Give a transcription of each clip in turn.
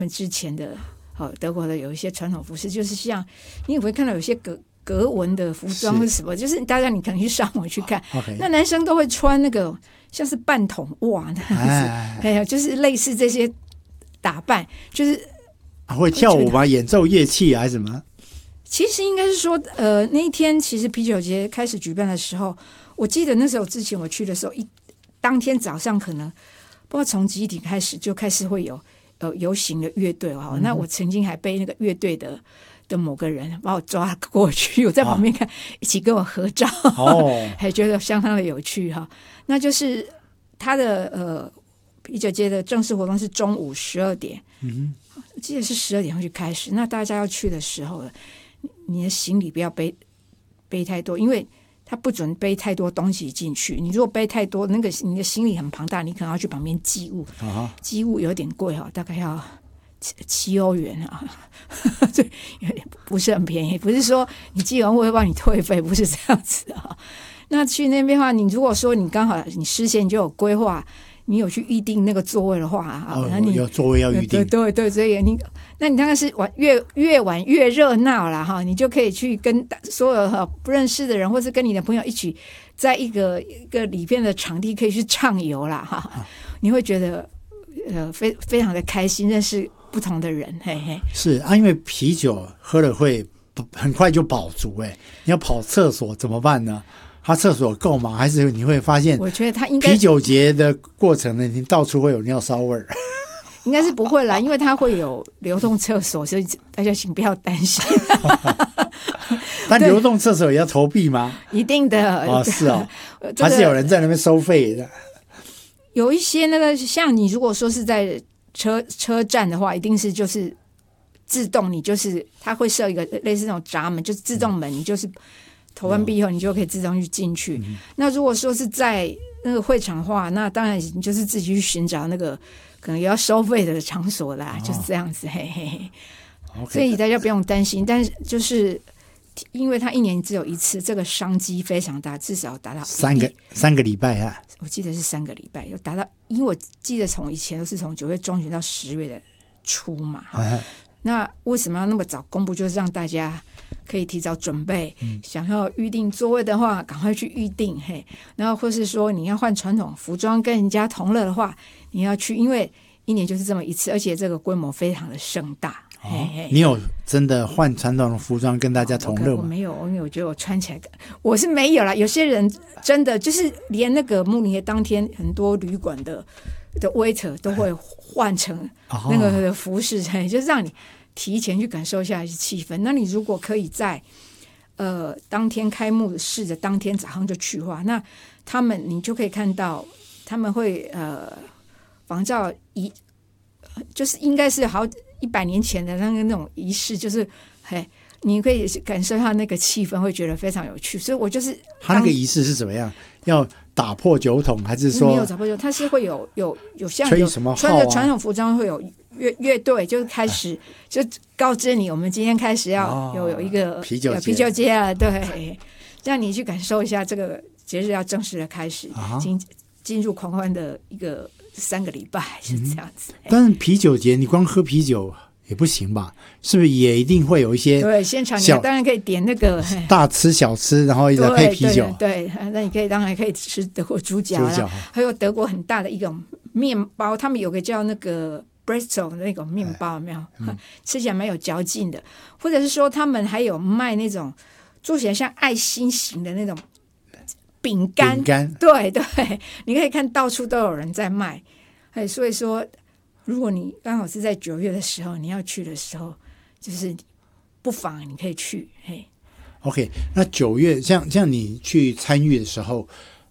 之前的德国的有一些传统服饰，就是像你也会看到有些格纹的服装或什么，就是大家你可能去上网去看，那男生都会穿那个像是半筒袜那样子，有就是类似这些打扮，就是会跳舞吗？演奏乐器还是什么？ 其实应该是说，那一天其实啤酒节开始举办的时候，我记得那时候之前我去的时候，当天早上可能不知道从几点开始就开始会有游行的乐队那我曾经还被那个乐队的某个人把我抓过去，我在旁边看，一起跟我合照，还觉得相当的有趣那就是他的啤酒节的正式活动是中午12点，记得是12点会去开始。那大家要去的时候，你的行李不要背太多，因为他不准背太多东西进去。你如果背太多，你的行李很庞大，你可能要去旁边寄物，寄物有点贵大概要7欧元这不是很便宜。不是说你寄完会帮你退费，不是这样子那去那边的话，你如果说你刚好你事先就有规划，你有去预定那个座位的话那你有座位要预定， 对，所以那你当然是越晚越热闹啦你就可以去跟所有不认识的人，或是跟你的朋友一起在一个里边的场地可以去畅游啦你会觉得非常的开心，认识不同的人。 是因为啤酒喝了会很快就饱足你要跑厕所怎么办呢？他厕所够吗？还是你会发现， 我觉得他应该啤酒节的过程呢，你到处会有尿骚味儿。 应该是不会啦，因为它会有流动厕所，所以大家请不要担心。 但流动厕所也要投币吗？ 一定的是还是有人在那边收费的。 有一些那个像你如果说是在车站的话，一定是就是自动，你就是它会设一个类似那种闸门，就是自动门，你就是投完币以后你就可以自动去进去。那如果说是在那个会场的话，那当然你就是自己去寻找那个可能也要收费的场所啦，就是这样子所以大家不用担心。但是就是因为它一年只有一次，这个商机非常大，至少达到三个礼拜我记得是3个礼拜，有达到，因为我记得从以前都是从9月中旬到10月的初嘛那为什么要那么早公布？就是让大家可以提早准备，想要预定座位的话赶快去预定然后或是说你要换传统服装跟人家同乐的话，你要去，因为一年就是这么一次，而且这个规模非常的盛大你有真的换传统的服装跟大家同乐吗？ 我没有，因为我觉得我穿起来我是没有啦。有些人真的就是连那个慕尼黑当天很多旅馆的 waiter 都会换成那个服饰就是让你提前去感受一下气氛。那你如果可以在当天开幕式的当天早上就去的话，那你就可以看到他们会仿照就是应该是好100年前的那种仪式，就是你可以感受到那个气氛，会觉得非常有趣。所以我就是他那个仪式是怎么样？要打破酒桶，还是说没有打破酒桶？他是会有像吹什么号穿着传统服装会有乐队，就是开始就告知你，我们今天开始要有一个啤酒节了，对，让你去感受一下这个节日要正式的开始，进入狂欢的一个3个礼拜是这样子。 但是啤酒节你光喝啤酒也不行吧？是不是也一定会有一些？ 对，现场你当然可以点那个大吃小吃，然后一直配啤酒。 对，那你当然可以吃德国猪脚啦，还有德国很大的一种面包，他们有个叫那个 Bristol 的那种面包，有没有？吃起来蛮有嚼劲的。或者是说他们还有卖那种做起来像爱心形的那种饼干，对，你可以看到处都有人在卖。所以说如果你刚好是在9月的时候你要去的时候，就是不妨你可以去。 OK， 那9月像你去参与的时候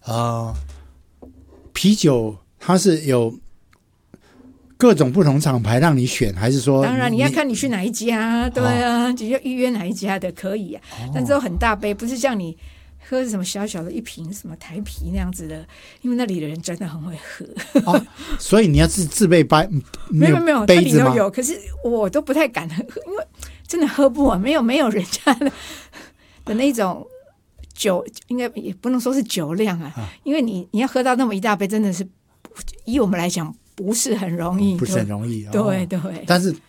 啤酒它是有各种不同厂牌让你选，还是说当然你要看你去哪一家，对啊，你就预约哪一家的可以但这都很大杯，不是像你喝什么小小的一瓶什么台啤那样子的，因为那里的人真的很会喝所以你要自备没有杯子吗？ 都有，可是我都不太敢喝，因为真的喝不完，没有人家的那种酒，应该也不能说是酒量因为你要喝到那么一大杯，真的是以我们来讲不是很容易， 不是很容易。 对， 但是